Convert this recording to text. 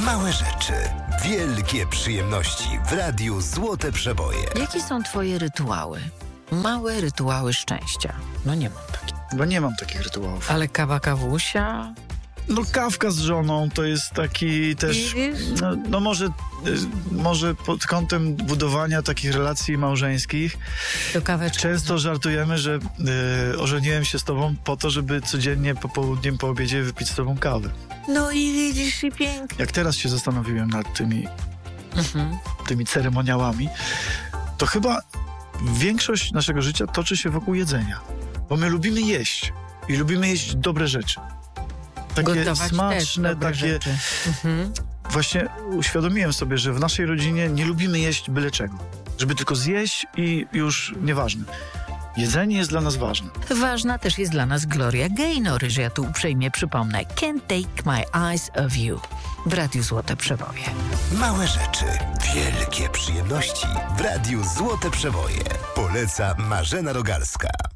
Małe rzeczy, wielkie przyjemności w Radiu Złote Przeboje. Jakie są twoje rytuały? Małe rytuały szczęścia. No nie mam takich. Bo nie mam takich rytuałów. Ale kawa kawusia? No kawka z żoną to jest taki też... No może pod kątem budowania takich relacji małżeńskich To kaweczka. często żartujemy, że ożeniłem się z tobą po to, żeby codziennie po południem, po obiedzie wypić z tobą kawę. No i widzisz, i pięknie. Jak teraz się zastanowiłem nad tymi ceremoniałami, to chyba większość naszego życia toczy się wokół jedzenia. Bo my lubimy jeść i lubimy jeść dobre rzeczy. Takie Gotować smaczne, też dobre takie... rzeczy. Właśnie uświadomiłem sobie, że w naszej rodzinie nie lubimy jeść byle czego. Żeby tylko zjeść i już nieważne. Jedzenie jest dla nas ważne. Ważna też jest dla nas Gloria Gaynor, że ja tu uprzejmie przypomnę. Can't take my eyes off you. W Radiu Złote Przeboje. Małe rzeczy, wielkie przyjemności w Radiu Złote Przeboje. Poleca Marzena Rogalska.